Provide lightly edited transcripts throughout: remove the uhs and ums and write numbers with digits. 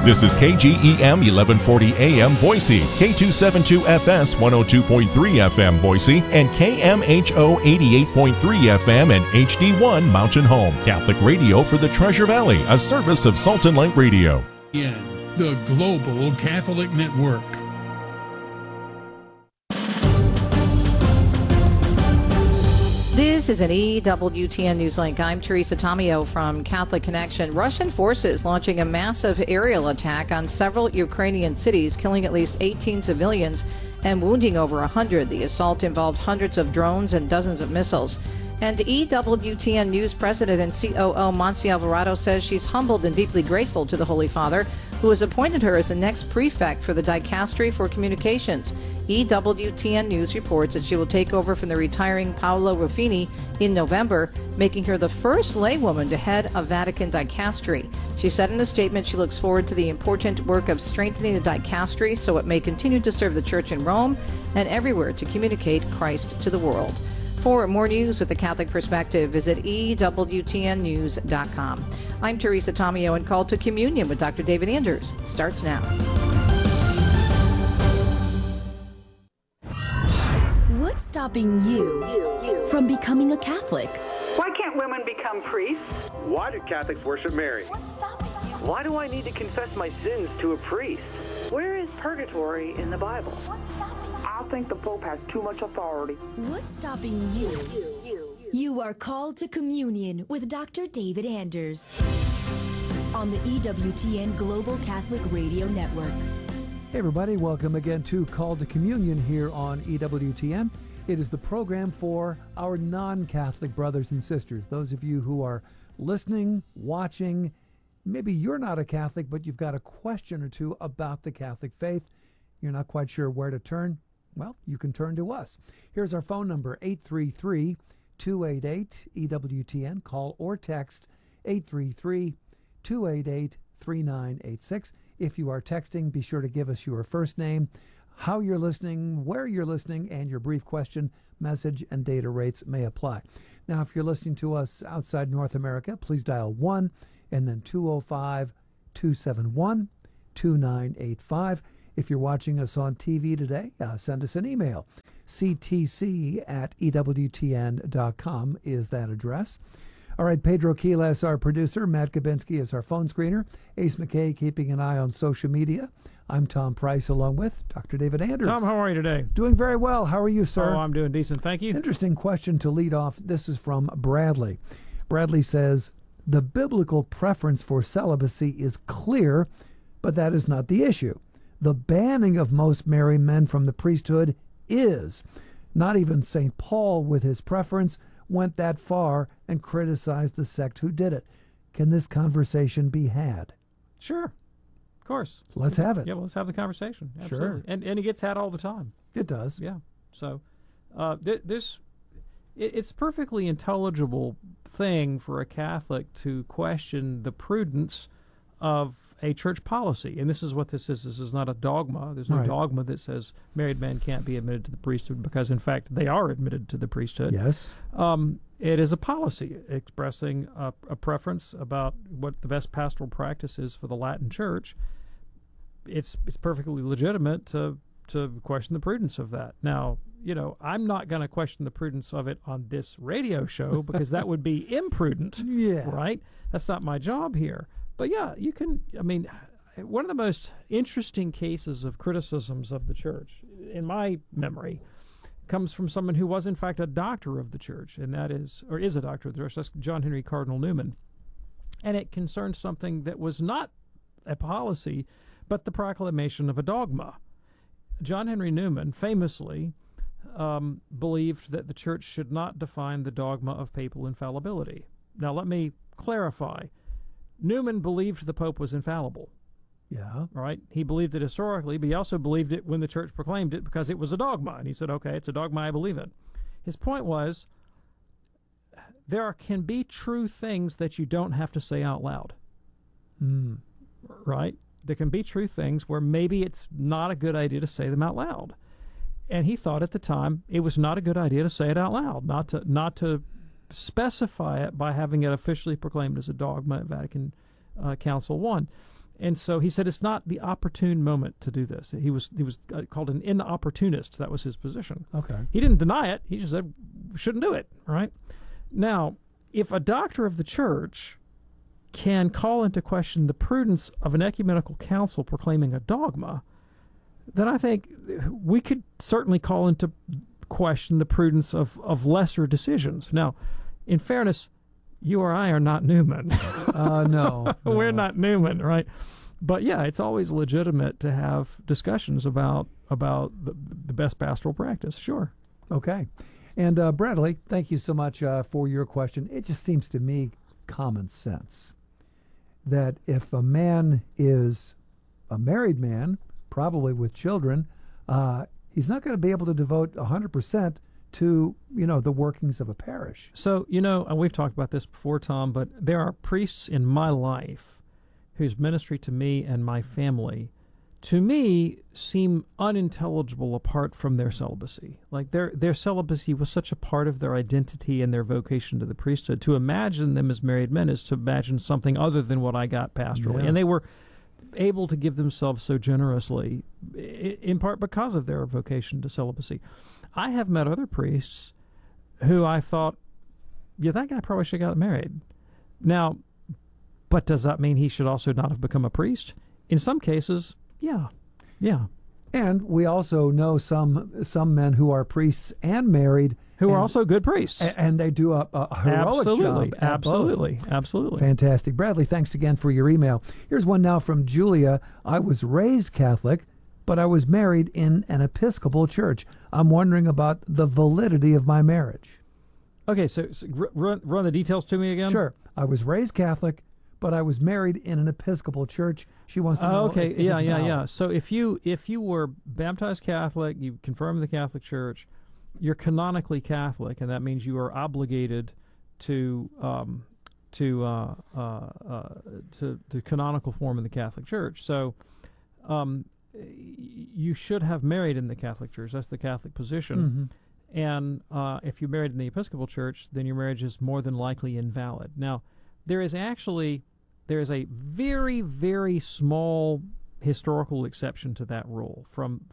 This is KGEM 1140 AM Boise, K272FS 102.3 FM Boise, and KMHO 88.3 FM and HD1 Mountain Home. Catholic radio for the Treasure Valley, a service of Salt and Light Radio. The Global Catholic Network. This is an EWTN Newslink. I'm Teresa Tomeo from Catholic Connection. Russian forces launching a massive aerial attack on several Ukrainian cities, killing at least 18 civilians and wounding over 100. The assault involved hundreds of drones and dozens of missiles. And EWTN News President and COO Monse Alvarado says she's humbled and deeply grateful to the Holy Father, who has appointed her as the next prefect for the Dicastery for Communications. EWTN News reports that she will take over from the retiring Paolo Ruffini in November, making her the first laywoman to head a Vatican dicastery. She said in a statement she looks forward to the important work of strengthening the dicastery so it may continue to serve the Church in Rome and everywhere to communicate Christ to the world. For more news with a Catholic perspective, visit EWTNnews.com. I'm Teresa Tomeo, and Call to Communion with Dr. David Anders starts now. What's stopping you from becoming a Catholic? Why can't women become priests? Why do Catholics worship Mary? What's stopping you? Why do I need to confess my sins to a priest? Where is purgatory in the Bible? What's stopping you? I think the Pope has too much authority. What's stopping you? You are called to communion with Dr. David Anders on the EWTN Global Catholic Radio Network. Hey everybody, welcome again to Call to Communion here on EWTN. It is the program for our non-Catholic brothers and sisters. Those of you who are listening, watching, maybe you're not a Catholic, but you've got a question or two about the Catholic faith. You're not quite sure where to turn. Well, you can turn to us. Here's our phone number, 833-288-EWTN. Call or text 833-288-3986. If you are texting, be sure to give us your first name, how you're listening, where you're listening, and your brief question. Message and data rates may apply. Now, if you're listening to us outside North America, please dial 1 and then 205-271-2985. If you're watching us on TV today, send us an email. ctc@ewtn.com is that address. All right, Pedro Quiles, our producer. Matt Gabinski is our phone screener. Ace McKay keeping an eye on social media. I'm Tom Price along with Dr. David Anders. Tom, how are you today? Doing very well. How are you, sir? Oh, I'm doing decent. Thank you. Interesting question to lead off. This is from Bradley. Bradley says, the biblical preference for celibacy is clear, but that is not the issue. The banning of most married men from the priesthood is. Not even St. Paul, with his preference, went that far and criticized the sect who did it. Can this conversation be had? Sure. Of course. Let's have it. Yeah, well, let's have the conversation. Absolutely. Sure. And it gets had all the time. It does. Yeah. So it's a perfectly intelligible thing for a Catholic to question the prudence of a church policy. And this is what this is. This is not a dogma. There's no dogma that says married men can't be admitted to the priesthood, because, in fact, they are admitted to the priesthood. Yes. It is a policy expressing a preference about what the best pastoral practice is for the Latin Church. It's perfectly legitimate to question the prudence of that. Now, I'm not going to question the prudence of it on this radio show because that would be imprudent. Yeah. Right? That's not my job here. But yeah, you can, one of the most interesting cases of criticisms of the church, in my memory, comes from someone who was in fact a doctor of the church, and that is, or is a doctor of the church, that's John Henry Cardinal Newman. And it concerns something that was not a policy, but the proclamation of a dogma. John Henry Newman famously believed that the church should not define the dogma of papal infallibility. Now let me clarify. Newman believed the Pope was infallible. Yeah. Right? He believed it historically, but he also believed it when the church proclaimed it because it was a dogma. And he said, okay, it's a dogma, I believe it. His point was, there can be true things that you don't have to say out loud. Right? There can be true things where maybe it's not a good idea to say them out loud. And he thought at the time it was not a good idea to say it out loud, not to specify it by having it officially proclaimed as a dogma at Vatican Council I. And so he said it's not the opportune moment to do this. He was called an inopportunist. That was his position. Okay. He didn't deny it. He just said, shouldn't do it, right? Now, if a doctor of the church can call into question the prudence of an ecumenical council proclaiming a dogma, then I think we could certainly call into question the prudence of lesser decisions. Now, in fairness, you or I are not Newman. No. We're not Newman, right? But yeah, it's always legitimate to have discussions about the best pastoral practice. Sure. Okay. And Bradley, thank you so much for your question. It just seems to me common sense that if a man is a married man, probably with children, he's not going to be able to devote 100% to, the workings of a parish. So, and we've talked about this before, Tom, but there are priests in my life whose ministry to me and my family, to me, seem unintelligible apart from their celibacy. Like their celibacy was such a part of their identity and their vocation to the priesthood. To imagine them as married men is to imagine something other than what I got pastorally. Yeah. And they were able to give themselves so generously, in part because of their vocation to celibacy. I have met other priests who I thought, yeah, that guy probably should have got married. Now, but does that mean he should also not have become a priest? In some cases, yeah. And we also know some men who are priests and married who are also good priests, and they do a heroic job. Absolutely. Fantastic. Bradley, thanks again for your email. Here's one now from Julia. I was raised Catholic, but I was married in an Episcopal church. I'm wondering about the validity of my marriage. Okay, so run the details to me again. Sure. I was raised Catholic, but I was married in an Episcopal church. She wants to know. Okay, if yeah. So if you were baptized Catholic, you confirmed the Catholic Church, you're canonically Catholic, and that means you are obligated to canonical form in the Catholic Church. So you should have married in the Catholic Church. That's the Catholic position. Mm-hmm. And if you married in the Episcopal Church, then your marriage is more than likely invalid. Now, there is a very, very small historical exception to that rule. From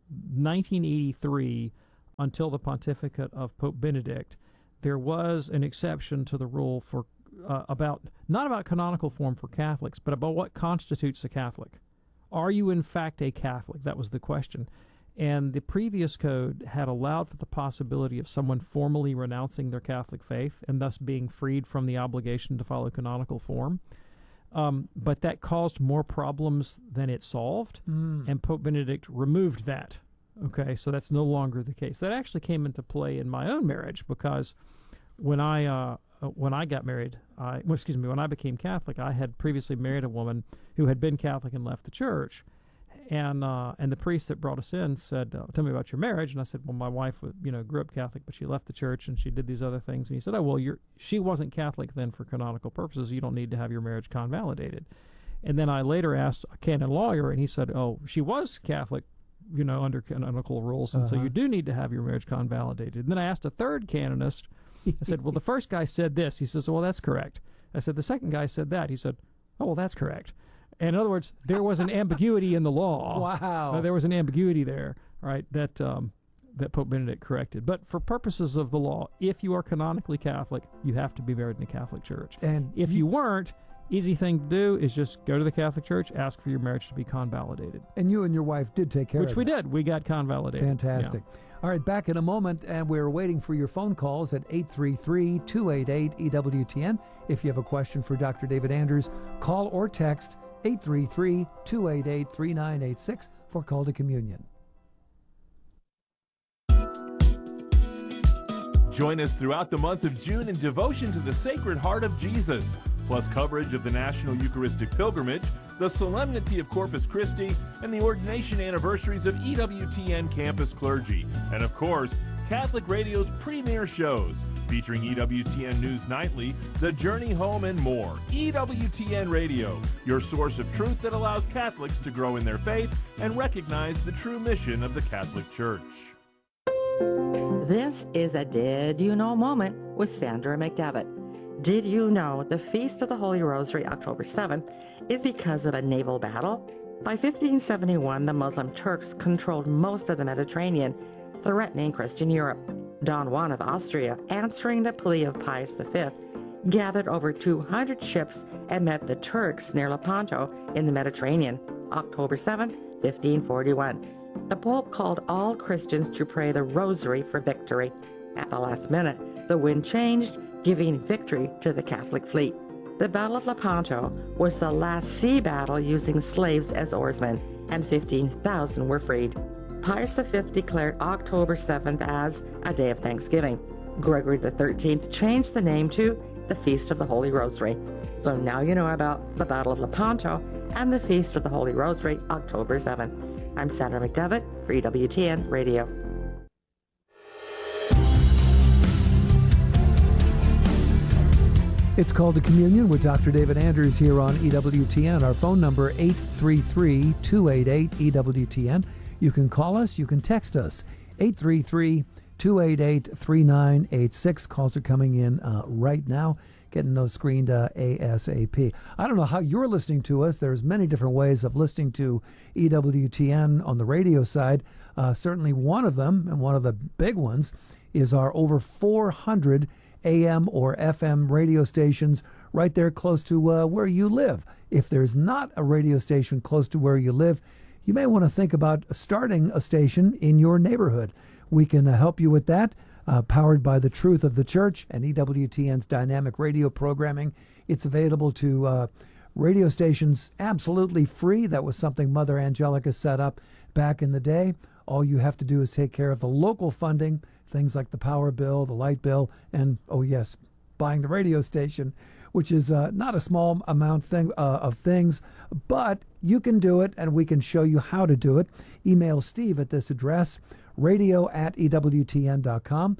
1983 until the pontificate of Pope Benedict, there was an exception to the rule for not about canonical form for Catholics, but about what constitutes a Catholic. Are you in fact a Catholic? That was the question. And the previous code had allowed for the possibility of someone formally renouncing their Catholic faith and thus being freed from the obligation to follow canonical form. But that caused more problems than it solved, and Pope Benedict removed that. Okay, so that's no longer the case. That actually came into play in my own marriage, because when I got married, when I became Catholic, I had previously married a woman who had been Catholic and left the church. And the priest that brought us in said, "Tell me about your marriage." And I said, "Well, my wife, grew up Catholic, but she left the church and she did these other things." And he said, "Oh, well, she wasn't Catholic then for canonical purposes. You don't need to have your marriage convalidated." And then I later asked a canon lawyer, and he said, "Oh, she was Catholic, under canonical rules, and so you do need to have your marriage convalidated." And then I asked a third canonist. I said, "Well, the first guy said this." He says, "Well, that's correct." I said, "The second guy said that." He said, "Oh, well, that's correct." And in other words, there was an ambiguity in the law. Wow. There was an ambiguity there, right, that Pope Benedict corrected. But for purposes of the law, if you are canonically Catholic, you have to be married in the Catholic Church. And if you weren't, easy thing to do is just go to the Catholic Church, ask for your marriage to be convalidated. And you and your wife did take care of it. Which we did. We got convalidated. Fantastic. Yeah. All right, back in a moment, and we're waiting for your phone calls at 833-288-EWTN. If you have a question for Dr. David Anders, call or text 833-288-3986 for Call to Communion. Join us throughout the month of June in devotion to the Sacred Heart of Jesus, plus coverage of the National Eucharistic Pilgrimage, the Solemnity of Corpus Christi, and the ordination anniversaries of EWTN campus clergy. And of course, Catholic Radio's premier shows, featuring EWTN News Nightly, The Journey Home, and more. EWTN Radio, your source of truth that allows Catholics to grow in their faith and recognize the true mission of the Catholic Church. This is a Did You Know moment with Sandra McDevitt. Did you know the Feast of the Holy Rosary, October 7th, is because of a naval battle? By 1571, the Muslim Turks controlled most of the Mediterranean, threatening Christian Europe. Don Juan of Austria, answering the plea of Pius V, gathered over 200 ships and met the Turks near Lepanto in the Mediterranean, October 7, 1541. The Pope called all Christians to pray the Rosary for victory. At the last minute, the wind changed, giving victory to the Catholic fleet. The Battle of Lepanto was the last sea battle using slaves as oarsmen, and 15,000 were freed. Pius V declared October 7th as a day of thanksgiving. Gregory XIII changed the name to the Feast of the Holy Rosary. So now you know about the Battle of Lepanto and the Feast of the Holy Rosary, October 7th. I'm Sandra McDevitt for EWTN Radio. It's called to Communion with Dr. David Anders here on EWTN. Our phone number 833-288-EWTN. You can call us, you can text us, 833-288-3986. Calls are coming in right now, getting those screened ASAP. I don't know how you're listening to us. There's many different ways of listening to EWTN on the radio side. Certainly one of them, and one of the big ones, is our over 400 AM or FM radio stations right there close to where you live. If there's not a radio station close to where you live, you may want to think about starting a station in your neighborhood. We can help you with that, powered by the Truth of the Church and EWTN's dynamic radio programming. It's available to radio stations absolutely free. That was something Mother Angelica set up back in the day. All you have to do is take care of the local funding, things like the power bill, the light bill, and, oh yes, buying the radio station, which is not a small amount of things, but you can do it, and we can show you how to do it. Email Steve at this address, radio@EWTN.com,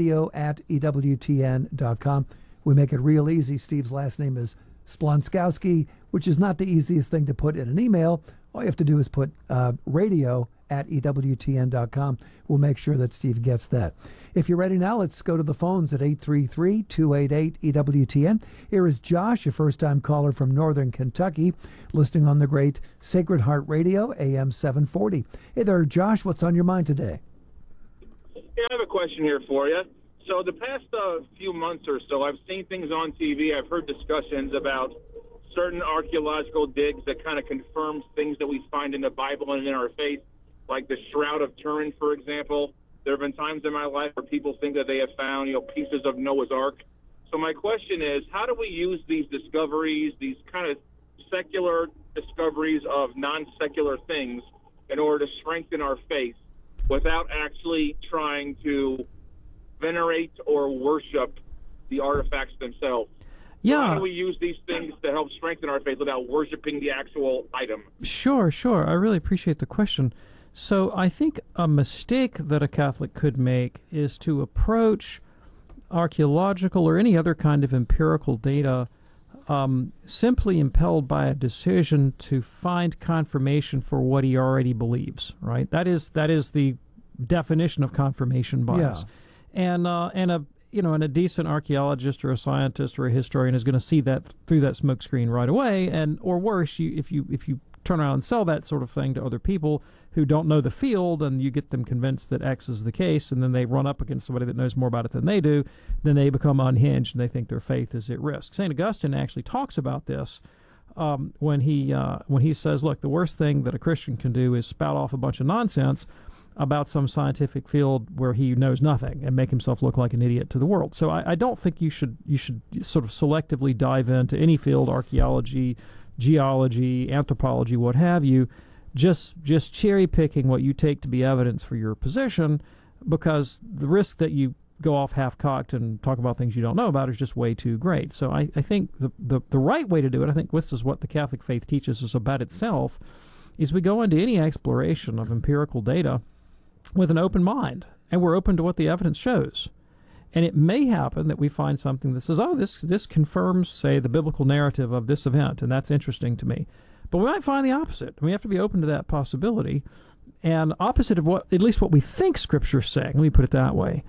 radio@EWTN.com. We make it real easy. Steve's last name is Splonskowski, which is not the easiest thing to put in an email. All you have to do is put radio@EWTN.com. We'll make sure that Steve gets that. If you're ready now, let's go to the phones at 833-288-EWTN. Here is Josh, a first-time caller from Northern Kentucky, listening on the great Sacred Heart Radio, AM 740. Hey there, Josh. What's on your mind today? Yeah, I have a question here for you. So the past few months or so, I've seen things on TV. I've heard discussions about certain archaeological digs that kind of confirm things that we find in the Bible and in our faith, like the Shroud of Turin, for example. There have been times in my life where people think that they have found, pieces of Noah's Ark. So my question is, how do we use these discoveries, these kind of secular discoveries of non-secular things, in order to strengthen our faith without actually trying to venerate or worship the artifacts themselves? Yeah. So how do we use these things to help strengthen our faith without worshiping the actual item? Sure. I really appreciate the question. So I think a mistake that a Catholic could make is to approach archaeological or any other kind of empirical data simply impelled by a decision to find confirmation for what he already believes, right? That is the definition of confirmation bias. Yeah. And a decent archaeologist or a scientist or a historian is going to see that through that smoke screen right away, or worse, if you turn around and sell that sort of thing to other people who don't know the field, and you get them convinced that X is the case, and then they run up against somebody that knows more about it than they do, then they become unhinged and they think their faith is at risk. St. Augustine actually talks about this when he says, look, the worst thing that a Christian can do is spout off a bunch of nonsense about some scientific field where he knows nothing and make himself look like an idiot to the world. So I don't think you should sort of selectively dive into any field, archaeology, geology, anthropology, what have you, just cherry picking what you take to be evidence for your position, because the risk that you go off half-cocked and talk about things you don't know about is just way too great. So I think the right way to do it, I think this is what the Catholic faith teaches us about itself, is we go into any exploration of empirical data with an open mind, and we're open to what the evidence shows. And it may happen that we find something that says, oh, this confirms, say, the biblical narrative of this event, and that's interesting to me. But we might find the opposite. We have to be open to that possibility, and opposite of at least what we think Scripture's saying, let me put it that way.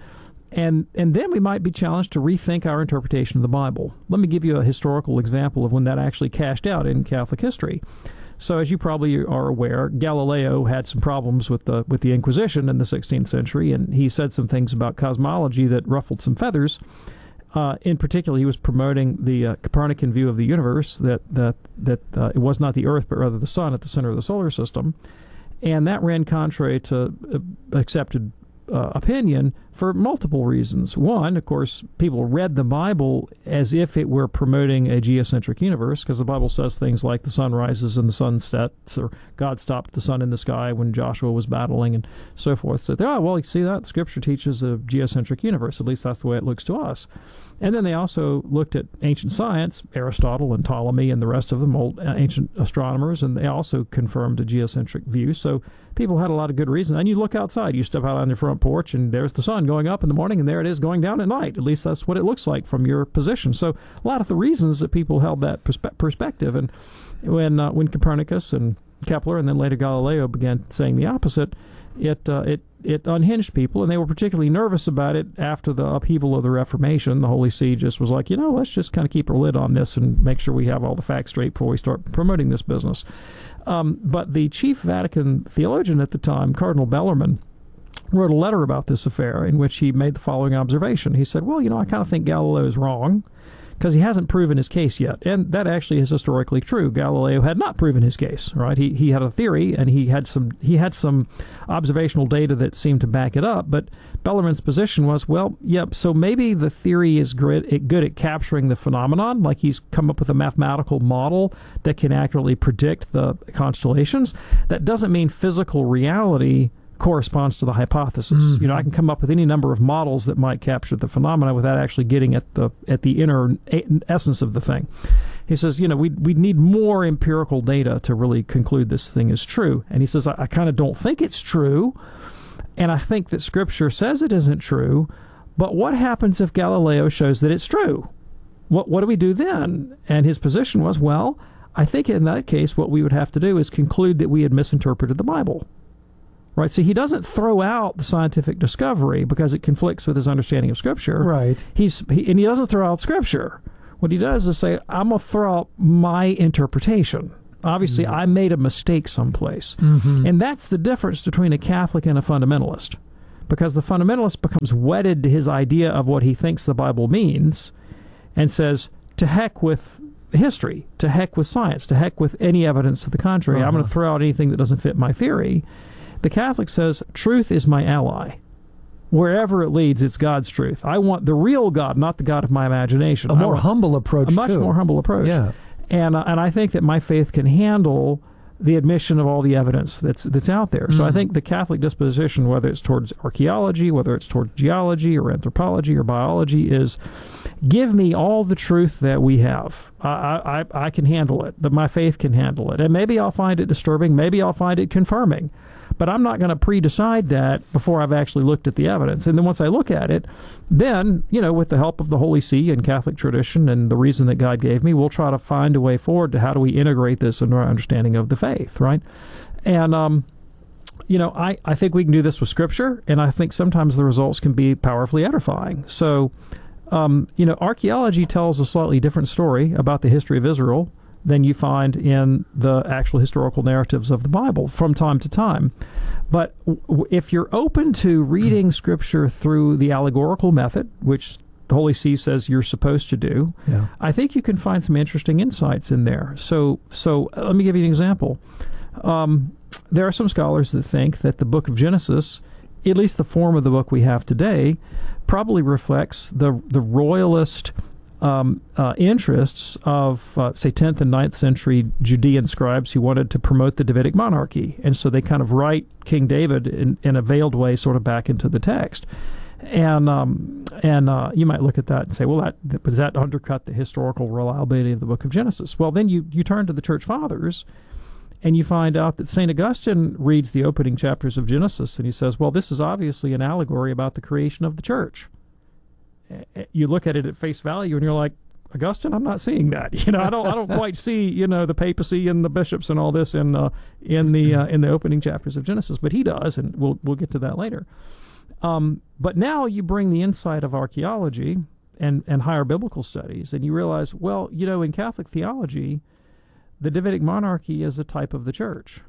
And then we might be challenged to rethink our interpretation of the Bible. Let me give you a historical example of when that actually cashed out in Catholic history. So as you probably are aware, Galileo had some problems with the Inquisition in the 16th century, and he said some things about cosmology that ruffled some feathers. In particular, he was promoting the Copernican view of the universe, that it was not the Earth, but rather the sun at the center of the solar system. And that ran contrary to accepted opinion for multiple reasons. One, of course, people read the Bible as if it were promoting a geocentric universe, because the Bible says things like the sun rises and the sun sets, or God stopped the sun in the sky when Joshua was battling, and so forth. So, well, you see that? Scripture teaches a geocentric universe. At least that's the way it looks to us. And then they also looked at ancient science, Aristotle and Ptolemy and the rest of them, old ancient astronomers, and they also confirmed a geocentric view. So people had a lot of good reason. And you look outside, you step out on your front porch, and there's the sun going up in the morning, and there it is going down at night. At least that's what it looks like from your position. So a lot of the reasons that people held that perspective. And when Copernicus and Kepler and then later Galileo began saying the opposite, it unhinged people, and they were particularly nervous about it after the upheaval of the Reformation. The Holy See just was like, let's just kind of keep our lid on this and make sure we have all the facts straight before we start promoting this business. But the chief Vatican theologian at the time, Cardinal Bellarmine, wrote a letter about this affair in which he made the following observation. He said, well, I kind of think Galileo is wrong, because he hasn't proven his case yet. And that actually is historically true. Galileo had not proven his case, right? He had a theory, and he had some observational data that seemed to back it up, but Bellarmine's position was, so maybe the theory is good at capturing the phenomenon, like he's come up with a mathematical model that can accurately predict the constellations. That doesn't mean physical reality corresponds to the hypothesis. Mm-hmm. I can come up with any number of models that might capture the phenomena without actually getting at the inner essence of the thing. He says, we need more empirical data to really conclude this thing is true. And he says, I kind of don't think it's true, and I think that Scripture says it isn't true, but what happens if Galileo shows that it's true? What do we do then? And his position was, I think in that case what we would have to do is conclude that we had misinterpreted the Bible. Right, so he doesn't throw out the scientific discovery because it conflicts with his understanding of Scripture. Right. And he doesn't throw out Scripture. What he does is say, I'm going to throw out my interpretation. Obviously, I made a mistake someplace. Mm-hmm. And that's the difference between a Catholic and a fundamentalist. Because the fundamentalist becomes wedded to his idea of what he thinks the Bible means and says, to heck with history, to heck with science, to heck with any evidence to the contrary. I'm going to throw out anything that doesn't fit my theory. The Catholic says, truth is my ally. Wherever it leads, it's God's truth. I want the real God, not the God of my imagination. A more humble approach, a much more humble approach. Yeah. And I think that my faith can handle the admission of all the evidence that's out there. So I think the Catholic disposition, whether it's towards archaeology, whether it's towards geology or anthropology or biology, is give me all the truth that we have. I can handle it, but my faith can handle it. And maybe I'll find it disturbing, maybe I'll find it confirming. But I'm not going to pre-decide that before I've actually looked at the evidence. And then once I look at it, then, with the help of the Holy See and Catholic tradition and the reason that God gave me, we'll try to find a way forward to how do we integrate this into our understanding of the faith, right? And, I think we can do this with Scripture, and I think sometimes the results can be powerfully edifying. So, archaeology tells a slightly different story about the history of Israel than you find in the actual historical narratives of the Bible from time to time. But if you're open to reading Scripture through the allegorical method, which the Holy See says you're supposed to do, I think you can find some interesting insights in there. So let me give you an example. There are some scholars that think that the book of Genesis, at least the form of the book we have today, probably reflects the royalist interests of, say, 10th and 9th century Judean scribes who wanted to promote the Davidic monarchy. And so they kind of write King David in a veiled way sort of back into the text. And you might look at that and say, well, does that undercut the historical reliability of the book of Genesis? Well, then you turn to the Church Fathers, and you find out that St. Augustine reads the opening chapters of Genesis, and he says, well, this is obviously an allegory about the creation of the church. You look at it at face value, and you're like, Augustine, I'm not seeing that. I don't quite see, the papacy and the bishops and all this in the opening chapters of Genesis, but he does, and we'll get to that later. But now you bring the insight of archaeology and higher biblical studies, and you realize, well, in Catholic theology, the Davidic monarchy is a type of the church.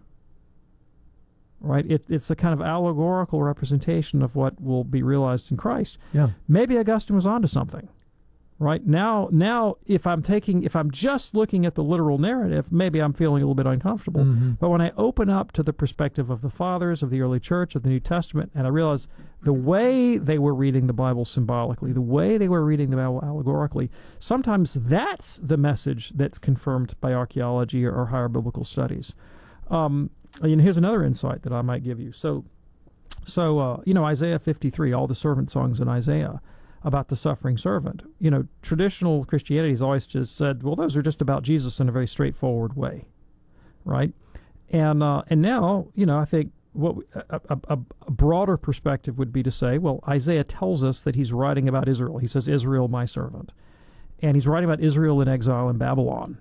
Right? It's a kind of allegorical representation of what will be realized in Christ. Yeah. Maybe Augustine was onto something. Right? Now if I'm just looking at the literal narrative, maybe I'm feeling a little bit uncomfortable. Mm-hmm. But when I open up to the perspective of the fathers of the early church, of the New Testament, and I realize the way they were reading the Bible symbolically, the way they were reading the Bible allegorically, sometimes that's the message that's confirmed by archaeology or higher biblical studies. Here's another insight that I might give you. So Isaiah 53, all the servant songs in Isaiah about the suffering servant. Traditional Christianity has always just said, well, those are just about Jesus in a very straightforward way, right? And now, I think what a broader perspective would be to say, well, Isaiah tells us that he's writing about Israel. He says, Israel, my servant. And he's writing about Israel in exile in Babylon.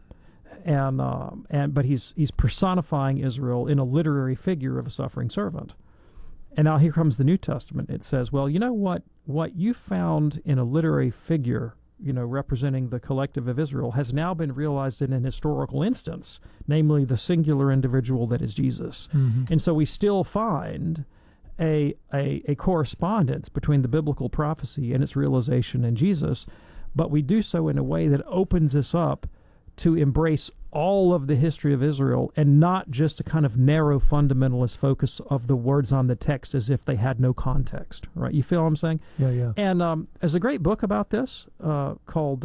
But he's personifying Israel in a literary figure of a suffering servant. And now here comes the New Testament. It says, well, you know what you found in a literary figure, representing the collective of Israel, has now been realized in an historical instance, namely the singular individual that is Jesus. Mm-hmm. And so we still find a correspondence between the biblical prophecy and its realization in Jesus, but we do so in a way that opens us up to embrace all of the history of Israel and not just a kind of narrow fundamentalist focus of the words on the text as if they had no context, right? You feel what I'm saying? Yeah. And there's a great book about this called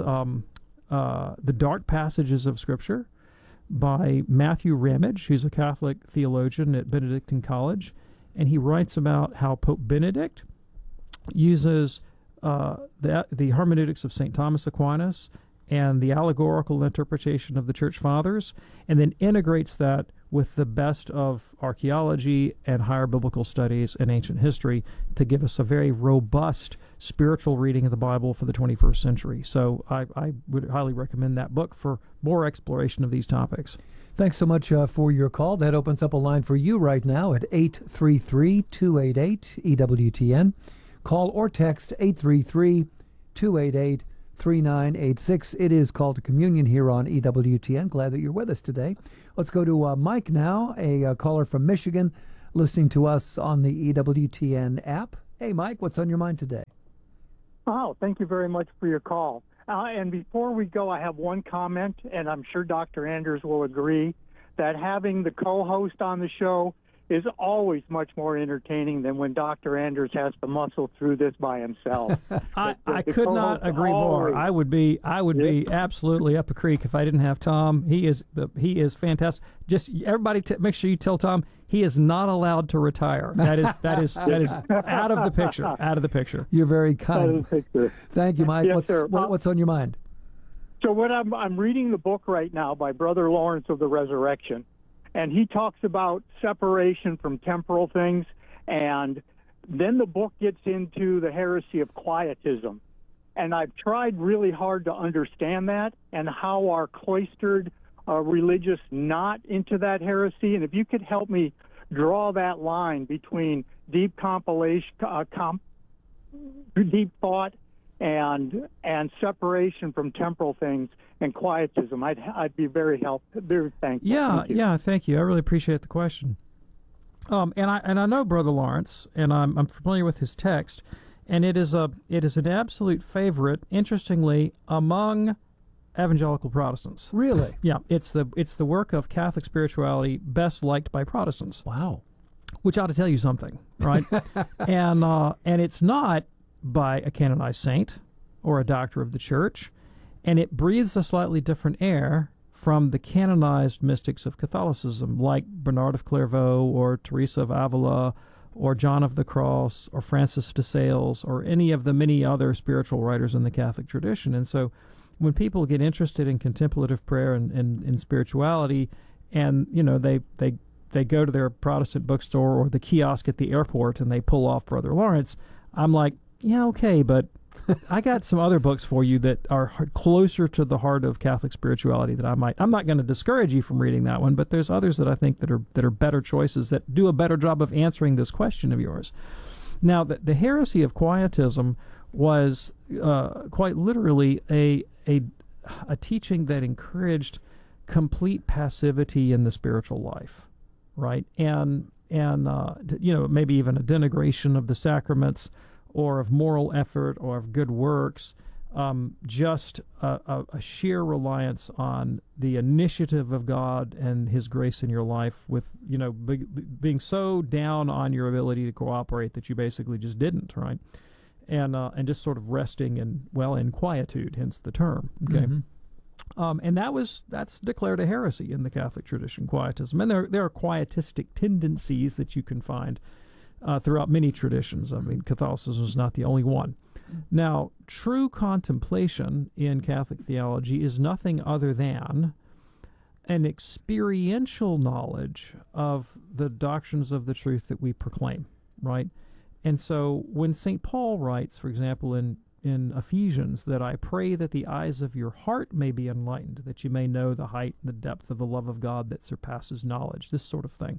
The Dark Passages of Scripture by Matthew Ramage, who's a Catholic theologian at Benedictine College, and he writes about how Pope Benedict uses the hermeneutics of St. Thomas Aquinas and the allegorical interpretation of the Church Fathers, and then integrates that with the best of archaeology and higher biblical studies and ancient history to give us a very robust spiritual reading of the Bible for the 21st century. So I would highly recommend that book for more exploration of these topics. Thanks so much for your call. That opens up a line for you right now at 833-288-EWTN. Call or text 833-288-3986. It is Call to Communion here on EWTN. Glad that you're with us today. Let's go to Mike now, a caller from Michigan, listening to us on the EWTN app. Hey, Mike, what's on your mind today? Oh, thank you very much for your call. And before we go, I have one comment, and I'm sure Dr. Anders will agree, that having the co-host on the show is always much more entertaining than when Dr. Anders has to muscle through this by himself. I could not agree more. I would be absolutely up a creek if I didn't have Tom. He is fantastic. Just everybody, make sure you tell Tom he is not allowed to retire. That is out of the picture. Out of the picture. You're very kind. Thank you, Mike. Yes, what's on your mind? So what I'm reading the book right now by Brother Lawrence of the Resurrection. And he talks about separation from temporal things, and then the book gets into the heresy of quietism. And I've tried really hard to understand that and how are cloistered religious not into that heresy. And if you could help me draw that line between deep deep thought and separation from temporal things and quietism, I'd be very thankful. Yeah, thank you. I really appreciate the question. And I know Brother Lawrence, and I'm familiar with his text, and it is an absolute favorite, interestingly, among evangelical Protestants. Really? Yeah, it's the work of Catholic spirituality best liked by Protestants. Wow. Which ought to tell you something, right? and it's not by a canonized saint or a doctor of the church, and it breathes a slightly different air from the canonized mystics of Catholicism, like Bernard of Clairvaux or Teresa of Avila or John of the Cross or Francis de Sales or any of the many other spiritual writers in the Catholic tradition. And so when people get interested in contemplative prayer and spirituality, and they go to their Protestant bookstore or the kiosk at the airport and they pull off Brother Lawrence, I'm like, yeah, okay, but I got some other books for you that are closer to the heart of Catholic spirituality that I'm not going to discourage you from reading that one, but there's others that I think that are better choices that do a better job of answering this question of yours. Now, the heresy of quietism was quite literally a teaching that encouraged complete passivity in the spiritual life, right? And maybe even a denigration of the sacraments or of moral effort or of good works, just a sheer reliance on the initiative of God and His grace in your life, with being so down on your ability to cooperate that you basically just didn't, right? And just sort of resting in quietude, hence the term. Okay. Mm-hmm. And that's declared a heresy in the Catholic tradition, quietism. And there are quietistic tendencies that you can find throughout many traditions. I mean, Catholicism is not the only one. Now, true contemplation in Catholic theology is nothing other than an experiential knowledge of the doctrines of the truth that we proclaim, right? And so when St. Paul writes, for example, in Ephesians, that I pray that the eyes of your heart may be enlightened, that you may know the height and the depth of the love of God that surpasses knowledge, this sort of thing.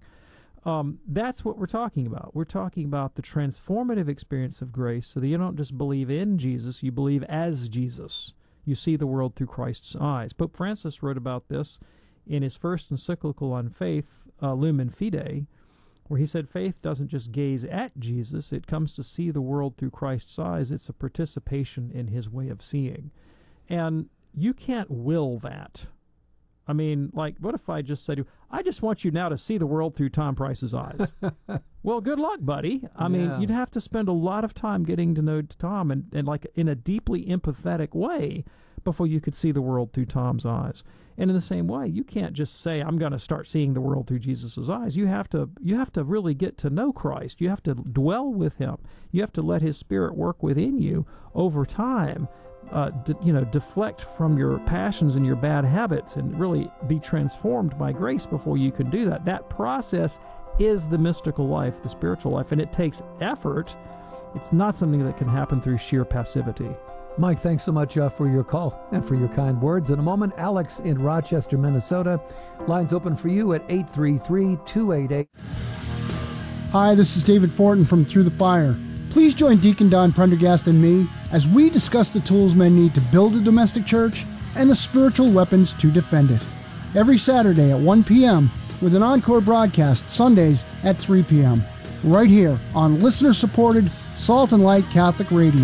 That's what we're talking about. We're talking about the transformative experience of grace, so that you don't just believe in Jesus, you believe as Jesus. You see the world through Christ's eyes. Pope Francis wrote about this in his first encyclical on faith, Lumen Fide, where he said faith doesn't just gaze at Jesus, it comes to see the world through Christ's eyes. It's a participation in His way of seeing. And you can't will that. I mean, like, what if I just said to you, I just want you now to see the world through Tom Price's eyes? Well, good luck, buddy. I mean, you'd have to spend a lot of time getting to know Tom and like in a deeply empathetic way before you could see the world through Tom's eyes. And in the same way, you can't just say, I'm going to start seeing the world through Jesus' eyes. You have to really get to know Christ. You have to dwell with Him. You have to let His Spirit work within you over time. Deflect from your passions and your bad habits and really be transformed by grace before you can do that. That process is the mystical life, the spiritual life, and it takes effort. It's not something that can happen through sheer passivity. Mike, thanks so much for your call and for your kind words. In a moment, Alex in Rochester, Minnesota. Lines open for you at 833-288. Hi, this is David Fortin from Through the Fire. Please join Deacon Don Prendergast and me as we discuss the tools men need to build a domestic church and the spiritual weapons to defend it. Every Saturday at 1 p.m. with an encore broadcast Sundays at 3 p.m. right here on listener-supported Salt and Light Catholic Radio.